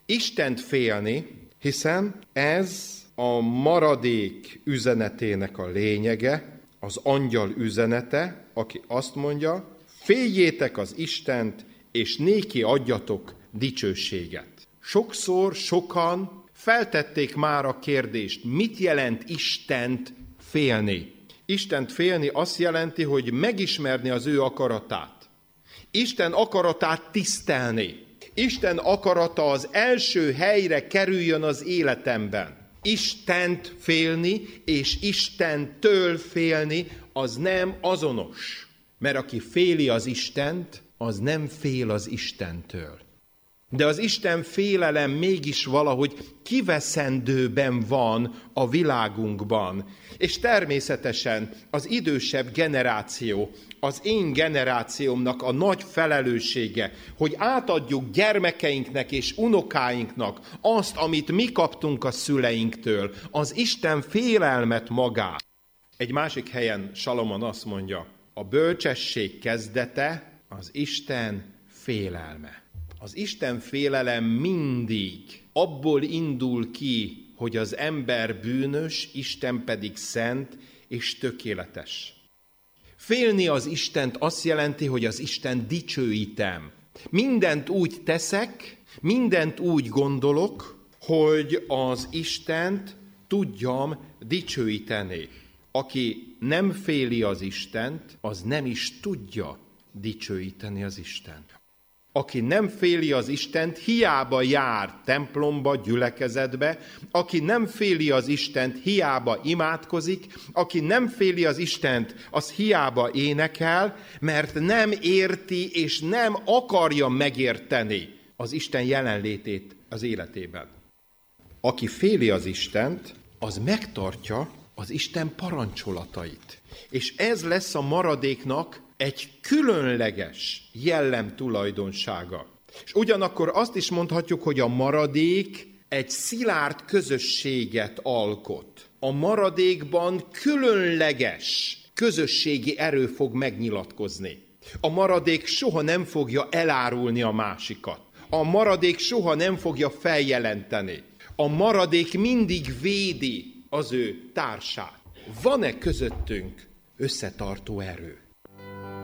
Istent félni, hiszen ez a maradék üzenetének a lényege, az angyal üzenete, aki azt mondja, féljétek az Istent, és néki adjatok dicsőséget. Sokszor sokan feltették már a kérdést, mit jelent Istent félni? Istent félni azt jelenti, hogy megismerni az ő akaratát. Isten akaratát tisztelni. Isten akarata az első helyre kerüljön az életemben. Istent félni és Istentől félni az nem azonos. Mert aki féli az Istent, az nem fél az Istentől. De az Isten félelem mégis valahogy kiveszendőben van a világunkban. És természetesen az idősebb generáció, az én generációmnak a nagy felelőssége, hogy átadjuk gyermekeinknek és unokáinknak azt, amit mi kaptunk a szüleinktől, az Isten félelmet magát. Egy másik helyen Salomon azt mondja, a bölcsesség kezdete az Isten félelme. Az Isten félelem mindig abból indul ki, hogy az ember bűnös, Isten pedig szent és tökéletes. Félni az Istent azt jelenti, hogy az Isten dicsőítem. Mindent úgy teszek, mindent úgy gondolok, hogy az Istent tudjam dicsőíteni. Aki nem féli az Istent, az nem is tudja dicsőíteni az Istent. Aki nem féli az Istent, hiába jár templomba, gyülekezetbe, aki nem féli az Istent, hiába imádkozik, aki nem féli az Istent, az hiába énekel, mert nem érti és nem akarja megérteni az Isten jelenlétét az életében. Aki féli az Istent, az megtartja az Isten parancsolatait. És ez lesz a maradéknak egy különleges jellemtulajdonsága. És ugyanakkor azt is mondhatjuk, hogy a maradék egy szilárd közösséget alkot. A maradékban különleges közösségi erő fog megnyilatkozni. A maradék soha nem fogja elárulni a másikat. A maradék soha nem fogja feljelenteni. A maradék mindig védi az ő társát. Van-e közöttünk összetartó erő?